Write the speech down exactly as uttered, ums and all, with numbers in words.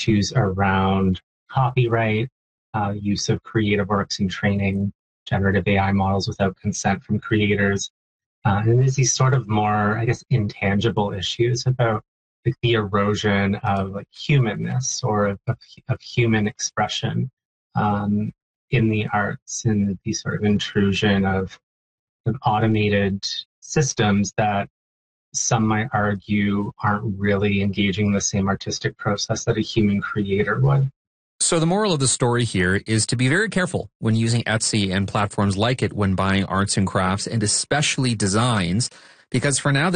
issues around copyright, uh, use of creative works in training generative A I models without consent from creators. Uh, and there's these sort of more, I guess, intangible issues about like, the erosion of like humanness or of, of, of human expression um, in the arts, and the sort of intrusion of, of automated systems that some might argue aren't really engaging the same artistic process that a human creator would. So the moral of the story here is to be very careful when using Etsy and platforms like it when buying arts and crafts, and especially designs, because for now the